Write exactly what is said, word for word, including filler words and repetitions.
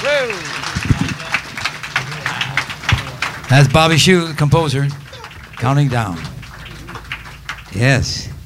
That's Bobby Shew, the composer, counting down. Yes.